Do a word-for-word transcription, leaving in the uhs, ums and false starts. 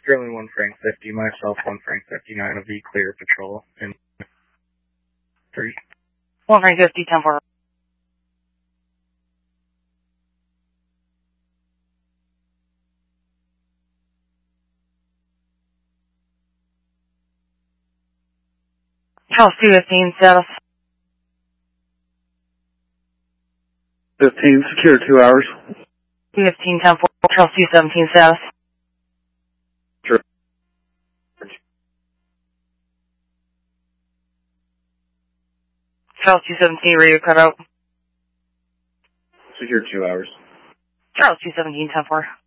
Sterling one Frank fifty, myself one Frank fifty-nine of the clear patrol in three. one Frank fifty, ten four. Charles two fifteen, status. fifteen, secure two hours. two fifteen, ten four, Charles two seventeen, status. Sure. Charles two seventeen, radio cutout. Secure two hours. Charles two seventeen, ten four.